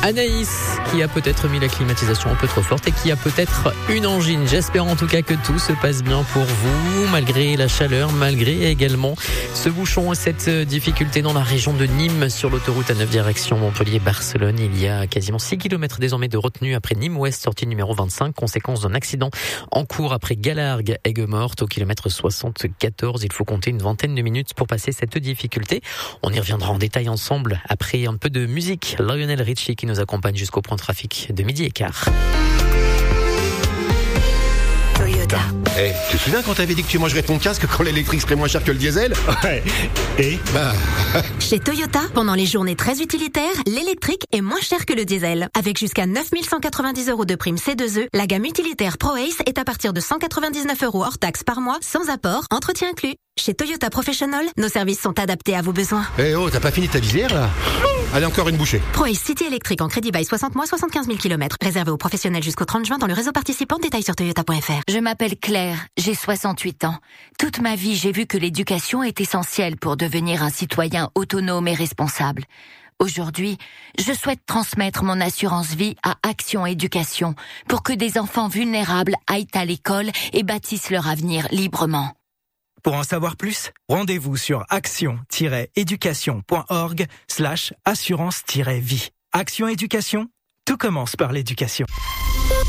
Anaïs, qui a peut-être mis la climatisation un peu trop forte et qui a peut-être une angine. J'espère en tout cas que tout se passe bien pour vous, malgré la chaleur, malgré également ce bouchon et cette difficulté dans la région de Nîmes sur l'autoroute A9 direction Montpellier-Barcelone. Il y a quasiment 6 km désormais de retenue après Nîmes-Ouest, sortie numéro 25, conséquence d'un accident en cours après Galargues, Aigues-Mortes au kilomètre 74. Il faut compter une vingtaine de minutes pour passer cette difficulté. On y reviendra en détail ensemble après un peu de musique. Lionel Richie qui nous accompagne jusqu'au point de trafic de 12h15. Toyota. Hey, tu te souviens quand t'avais dit que tu mangerais ton casque quand l'électrique serait moins cher que le diesel? Ouais. Et Chez Toyota, pendant les journées très utilitaires, l'électrique est moins cher que le diesel. Avec jusqu'à 9 190 € de prime C2E, la gamme utilitaire ProAce est à partir de 199 € hors taxe par mois, sans apport, entretien inclus. Chez Toyota Professional, nos services sont adaptés à vos besoins. Eh oh, t'as pas fini ta visière là? Allez, encore une bouchée. ProAce City électrique en crédit by 60 mois, 75 000 km. Réservé aux professionnels jusqu'au 30 juin dans le réseau participant. Détails sur toyota.fr. Je m'appelle Claire, j'ai 68 ans. Toute ma vie, j'ai vu que l'éducation est essentielle pour devenir un citoyen autonome et responsable. Aujourd'hui, je souhaite transmettre mon assurance vie à Action Éducation pour que des enfants vulnérables aillent à l'école et bâtissent leur avenir librement. pour en savoir plus, rendez-vous sur action-éducation.org/assurance-vie. Action Éducation, tout commence par l'éducation.